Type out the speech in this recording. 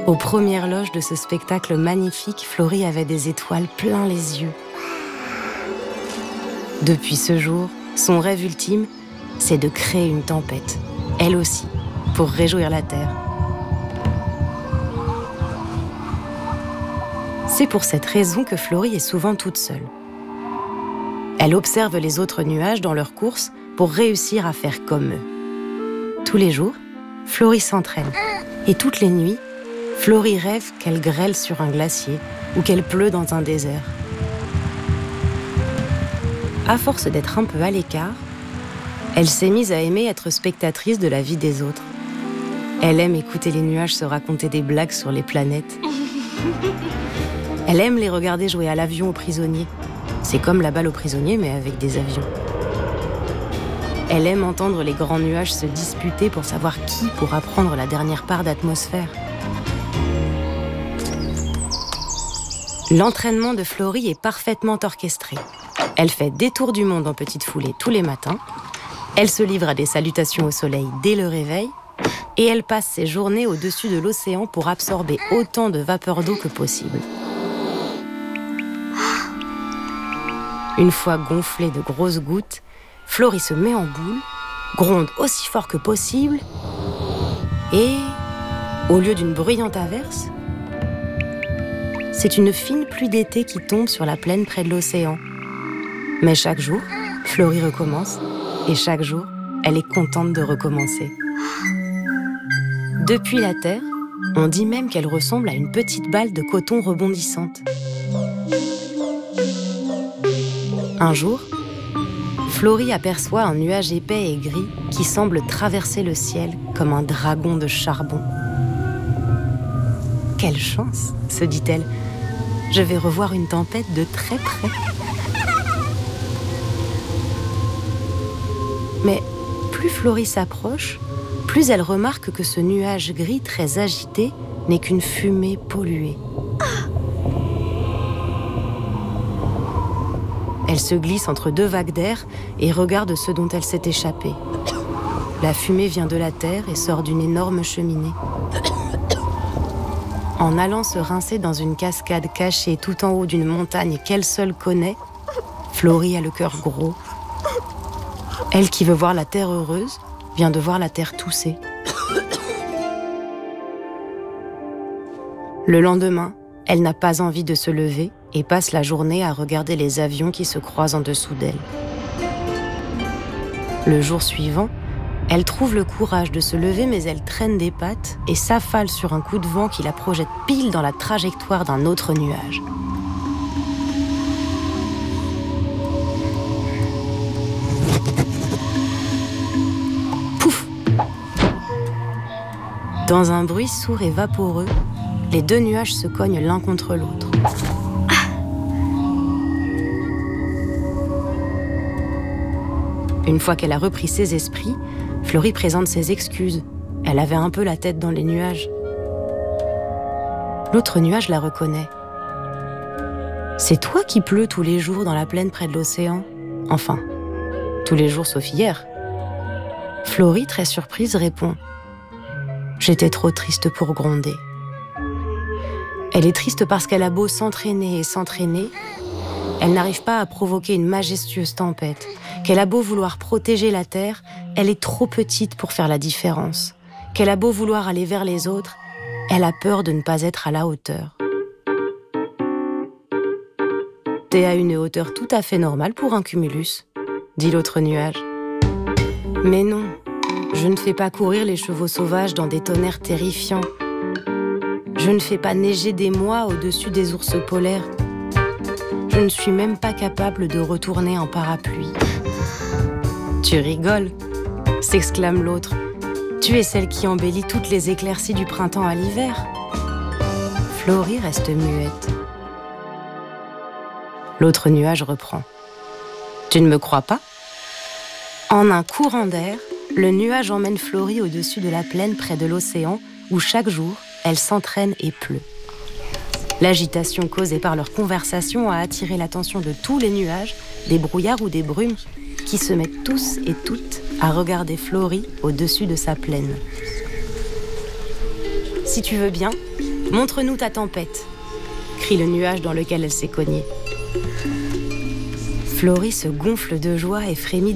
Aux premières loges de ce spectacle magnifique, Florie avait des étoiles plein les yeux. Depuis ce jour, son rêve ultime, c'est de créer une tempête, elle aussi, pour réjouir la Terre. C'est pour cette raison que Florie est souvent toute seule. Elle observe les autres nuages dans leur course pour réussir à faire comme eux. Tous les jours, Florie s'entraîne. Et toutes les nuits, Florie rêve qu'elle grêle sur un glacier ou qu'elle pleut dans un désert. À force d'être un peu à l'écart, elle s'est mise à aimer être spectatrice de la vie des autres. Elle aime écouter les nuages se raconter des blagues sur les planètes. Elle aime les regarder jouer à l'avion aux prisonniers. C'est comme la balle aux prisonniers, mais avec des avions. Elle aime entendre les grands nuages se disputer pour savoir qui pourra prendre la dernière part d'atmosphère. L'entraînement de Florie est parfaitement orchestré. Elle fait des tours du monde en petite foulée tous les matins. Elle se livre à des salutations au soleil dès le réveil. Et elle passe ses journées au-dessus de l'océan pour absorber autant de vapeur d'eau que possible. Une fois gonflée de grosses gouttes, Florie se met en boule, gronde aussi fort que possible et, au lieu d'une bruyante averse, c'est une fine pluie d'été qui tombe sur la plaine près de l'océan. Mais chaque jour, Florie recommence et chaque jour, elle est contente de recommencer. Depuis la Terre, on dit même qu'elle ressemble à une petite balle de coton rebondissante. Un jour, Florie aperçoit un nuage épais et gris qui semble traverser le ciel comme un dragon de charbon. « Quelle chance !» se dit-elle. « Je vais revoir une tempête de très près. » Mais plus Florie s'approche, plus elle remarque que ce nuage gris très agité n'est qu'une fumée polluée. Elle se glisse entre deux vagues d'air et regarde ce dont elle s'est échappée. La fumée vient de la terre et sort d'une énorme cheminée. En allant se rincer dans une cascade cachée tout en haut d'une montagne qu'elle seule connaît, Florie a le cœur gros. Elle qui veut voir la terre heureuse vient de voir la terre tousser. Le lendemain, elle n'a pas envie de se lever et passe la journée à regarder les avions qui se croisent en dessous d'elle. Le jour suivant, elle trouve le courage de se lever, mais elle traîne des pattes et s'affale sur un coup de vent qui la projette pile dans la trajectoire d'un autre nuage. Pouf ! Dans un bruit sourd et vaporeux, les deux nuages se cognent l'un contre l'autre. Une fois qu'elle a repris ses esprits, Florie présente ses excuses. Elle avait un peu la tête dans les nuages. L'autre nuage la reconnaît. « C'est toi qui pleut tous les jours dans la plaine près de l'océan ? Enfin, tous les jours sauf hier. » Florie, très surprise, répond « J'étais trop triste pour gronder. » Elle est triste parce qu'elle a beau s'entraîner et s'entraîner, elle n'arrive pas à provoquer une majestueuse tempête. Qu'elle a beau vouloir protéger la terre, elle est trop petite pour faire la différence. Qu'elle a beau vouloir aller vers les autres, elle a peur de ne pas être à la hauteur. « T'es à une hauteur tout à fait normale pour un cumulus, » dit l'autre nuage. « Mais non, je ne fais pas courir les chevaux sauvages dans des tonnerres terrifiants. Je ne fais pas neiger des mois au-dessus des ours polaires. Je ne suis même pas capable de retourner en parapluie. » « Tu rigoles » s'exclame l'autre. « Tu es celle qui embellit toutes les éclaircies du printemps à l'hiver. » Florie reste muette. L'autre nuage reprend. « Tu ne me crois pas ?» En un courant d'air, le nuage emmène Florie au-dessus de la plaine près de l'océan où chaque jour, elle s'entraîne et pleut. L'agitation causée par leur conversation a attiré l'attention de tous les nuages, des brouillards ou des brumes, qui se mettent tous et toutes à regarder Florie au-dessus de sa plaine. « Si tu veux bien, Montre-nous ta tempête, crie le nuage dans lequel elle s'est cognée. Florie se gonfle de joie et frémit